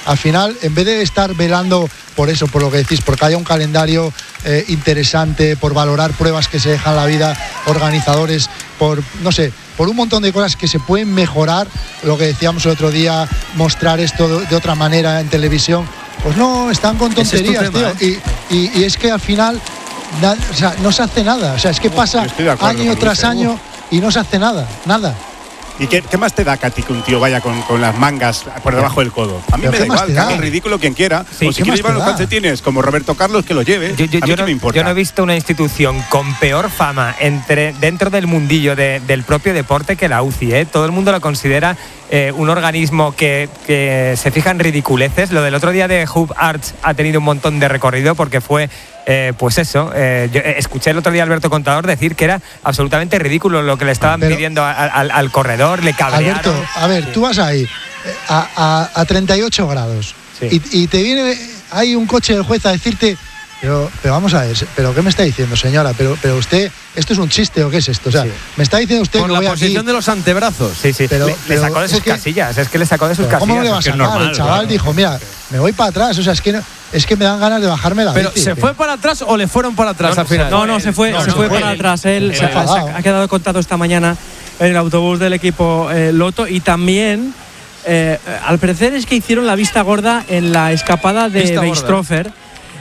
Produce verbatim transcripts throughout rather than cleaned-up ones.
al final, en vez de estar velando por eso, por lo que decís, porque haya un calendario eh, interesante, por valorar pruebas que se dejan la vida, organizadores, por, no sé, por un montón de cosas que se pueden mejorar, lo que decíamos el otro día, mostrar esto de, de otra manera en televisión, pues no, están con tonterías, es tema, tío, ¿eh? y, y, y es que al final, na, o sea, no se hace nada, o sea, es que pasa año tras año y no se hace nada, nada. ¿Y qué, qué más te da, Katy, que un tío vaya con, con las mangas por debajo del codo? A mí me da igual, que haga el ridículo quien quiera. Sí, o si quiere llevar los calcetines como Roberto Carlos, que lo lleve. Yo, yo, a mí yo no no, me importa. Yo no he visto una institución con peor fama entre, dentro del mundillo de, del propio deporte que la U C I, ¿eh? Todo el mundo lo considera eh, un organismo que, que se fija en ridiculeces. Lo del otro día de Hoop Arts ha tenido un montón de recorrido porque fue... Eh, pues eso, eh, yo escuché el otro día a Alberto Contador decir que era absolutamente ridículo lo que le estaban Pero, pidiendo a, a, al, al corredor, le cabrearon. Alberto, a ver, sí. Tú vas ahí a, a, a treinta y ocho grados sí. y, y te viene ahí un coche del juez a decirte, pero, pero vamos a ver, ¿pero qué me está diciendo, señora? Pero, pero usted, ¿esto es un chiste o qué es esto? O sea, sí. me está diciendo usted Con que la voy posición aquí, de los antebrazos. Sí, sí, pero, le, pero le sacó de sus es que, casillas, es que le sacó de sus casillas. ¿Cómo le va a sacar? Normal, el chaval claro. dijo, mira, me voy para atrás, o sea, es que, no, es que me dan ganas de bajarme la Pero bici. ¿se tío. fue para atrás o le fueron para atrás no, al final? No, no, se fue, no, se no, fue no, para él, atrás. Él él se, se ha, ha quedado contado esta mañana en el autobús del equipo eh, Lotto y también, eh, al parecer es que hicieron la vista gorda en la escapada de Weistrofer.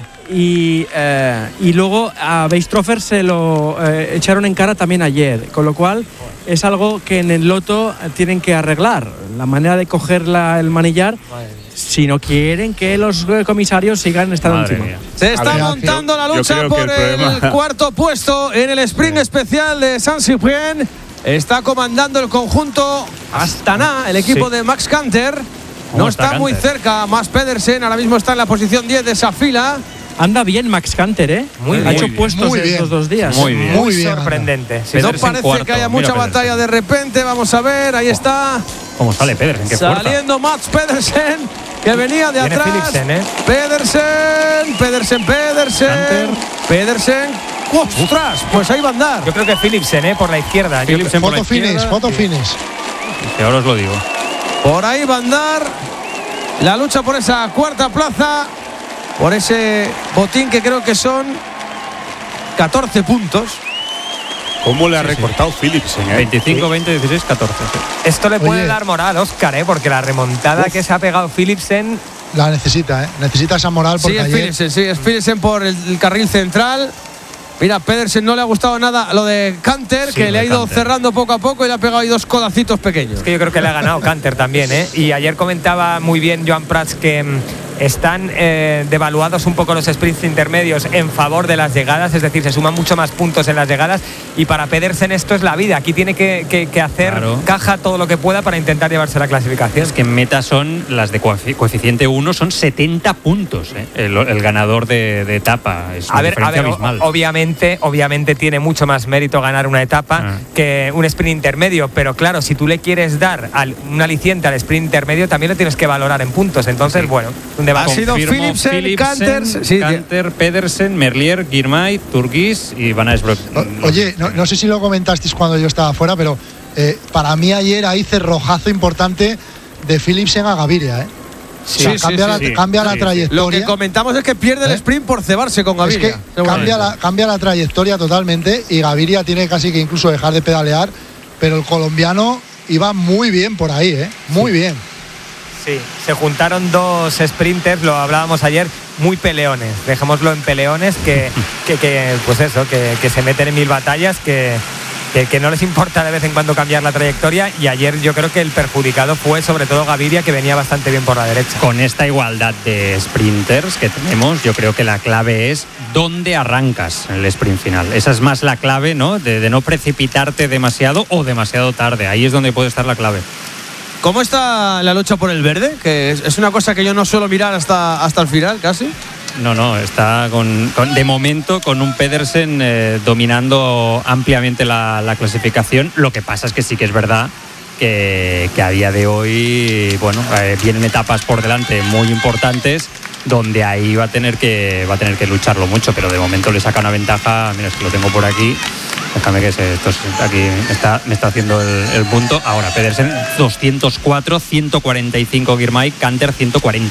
Y, eh, y luego a Weistrofer se lo eh, echaron en cara también ayer, con lo cual es algo que en el Lotto tienen que arreglar, la manera de coger la, el manillar, si no quieren que los comisarios sigan estando encima. Mía. Se está ver, montando la lucha por el, el cuarto puesto en el sprint especial de Saint-Cyprien. Está comandando el conjunto Astana, el equipo sí. de Max Canter. No está, está muy cerca Mads Pedersen, ahora mismo está en la posición diez de esa fila. Anda bien Max Canter, ¿eh? Muy ha bien, hecho bien, puestos muy estos dos días. Muy bien. Muy bien, sorprendente. Sí, no parece cuarto. que haya mucha Mira batalla Pedersen. De repente. Vamos a ver, ahí está. ¿Cómo sale Pedersen? ¿Qué Saliendo Mads Pedersen, que venía de Viene atrás. Philipsen, ¿eh? Pedersen, Pedersen, Pedersen. Canter. Pedersen. ¡Ostras! Pues ahí va a andar. Yo creo que Philipsen, ¿eh? Por la izquierda. Philipsen por la izquierda. Finish, foto sí. finish. Sí, ahora os lo digo. Por ahí va a andar la lucha por esa cuarta plaza. Por ese botín que creo que son catorce puntos. ¿Cómo le ha sí, recortado sí. Philipsen? ¿eh? veinticinco, veinte, dieciséis, catorce. Sí. Esto le puede Oye. dar moral a Óscar, ¿eh? Porque la remontada Uf. que se ha pegado Philipsen la necesita, ¿eh? Necesita esa moral porque sí, es ayer... Philipsen, sí, es Philipsen por el, el carril central. Mira, Pedersen no le ha gustado nada lo de Canter, sí, que le ha ido Canter. cerrando poco a poco y le ha pegado ahí dos codacitos pequeños. Es que yo creo que le ha ganado Canter también, ¿eh? Y ayer comentaba muy bien Joan Prats que mmm, están eh, devaluados un poco los sprints intermedios en favor de las llegadas, es decir, se suman mucho más puntos en las llegadas y para Pedersen esto es la vida. Aquí tiene que, que, que hacer claro. caja todo lo que pueda para intentar llevarse la clasificación. Es que en meta son las de coeficiente uno, son setenta puntos, ¿eh? el, el ganador de, de etapa. Es una a ver, diferencia a ver, abismal. Obviamente, obviamente tiene mucho más mérito ganar una etapa ah. que un sprint intermedio, pero claro, si tú le quieres dar al, un aliciente al sprint intermedio, también lo tienes que valorar en puntos. Entonces, sí. bueno, un debate. Ha sido Philipsen, Philipsen, Canter, sí, Canter, Pedersen, Merlier, Girmay, Turgis y Van Aysbroek. Oye, no, no sé si lo comentasteis cuando yo estaba fuera, pero eh, para mí ayer ahí cerrojazo importante de Philipsen a Gaviria, ¿eh? Sí, o sea, sí, cambia, sí, la, sí. cambia sí, la trayectoria. Lo que comentamos es que pierde el sprint por cebarse con Gaviria. Es que cambia la, cambia la trayectoria totalmente y Gaviria tiene casi que incluso dejar de pedalear, pero el colombiano iba muy bien por ahí, ¿eh? Muy sí. bien. Sí, se juntaron dos sprinters, lo hablábamos ayer, muy peleones, dejémoslo en peleones, que, que, que pues eso, que, que se meten en mil batallas, que, que, que no les importa de vez en cuando cambiar la trayectoria, y ayer yo creo que el perjudicado fue sobre todo Gaviria, que venía bastante bien por la derecha. Con esta igualdad de sprinters que tenemos, yo creo que la clave es dónde arrancas en el sprint final. Esa es más la clave, ¿no? De, de no precipitarte demasiado o demasiado tarde, ahí es donde puede estar la clave. ¿Cómo está la lucha por el verde? Que es, es una cosa que yo no suelo mirar hasta, hasta el final, casi. No, no, está con, con de momento con un Pedersen eh, dominando ampliamente la, la clasificación. Lo que pasa es que sí que es verdad que, que a día de hoy, bueno, eh, vienen etapas por delante muy importantes donde ahí va a tener que va a tener que lucharlo mucho, pero de momento le saca una ventaja. Mira, es que lo tengo por aquí. Déjame que se, esto es, aquí me está, me está haciendo el, el punto. Ahora, Pedersen doscientos cuatro, ciento cuarenta y cinco Girmay, Canter ciento cuarenta.